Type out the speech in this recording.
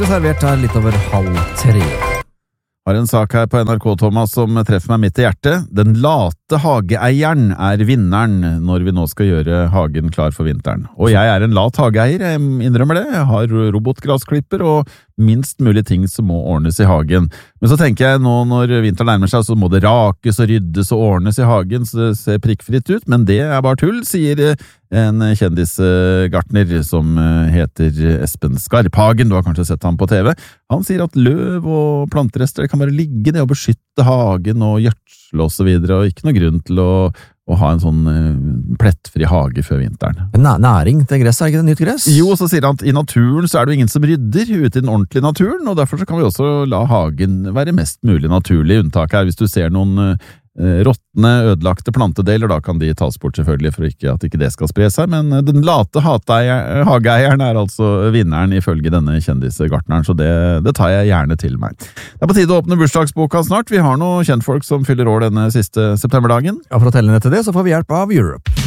Servert her litt over 2:30. Har en sak her på NRK, Thomas, som treffer meg midt i hjertet. Den late hageeieren vinneren når vi nå skal gjøre hagen klar for vinteren. Og jeg en lat hageeier, jeg innrømmer det. Jeg har robotgrasklipper og minst mulig ting som må ordnes i hagen. Men så tenker jeg nå når vinteren nærmer seg, så må det rakes og ryddes og ordnes i hagen, så det ser prikkfritt ut. Men det bare tull, sier en kjendisgartner som heter Espen Skarphagen. Du har kanskje sett ham på TV. Han sier at løv og planterester kan bare ligge ned og beskytte hagen og gjødsle og så videre, og ikke noe grunn til å ha en sånn plettfri hage før vinteren. Næring til gress, ikke det nytt gress? Jo, så sier han at i naturen så det jo ingen som rydder ute i den ordentlige naturen, og derfor så kan vi også la hagen være mest mulig naturlig. Unntak her hvis du ser noen råttende, ødelagte plantedeler, da kan de tas bort selvfølgelig for at ikke det skal spre seg, men den late hageeieren altså vinneren ifølge denne kjendisgartneren, så det tar jeg gjerne til meg. Det på tide å åpne bursdagsboka snart. Vi har noen kjentfolk som fyller år denne siste septemberdagen. Ja, for å telle ned til det så får vi hjelp av Europe.